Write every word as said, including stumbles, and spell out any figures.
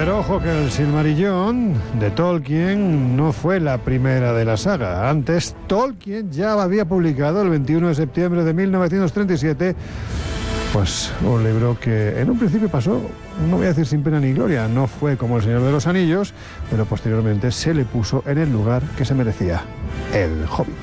Pero ojo que el Silmarillion de Tolkien no fue la primera de la saga. Antes, Tolkien ya había publicado el veintiuno de septiembre de mil novecientos treinta y siete pues un libro que en un principio pasó, no voy a decir sin pena ni gloria, no fue como El Señor de los Anillos, pero posteriormente se le puso en el lugar que se merecía, El Hobbit.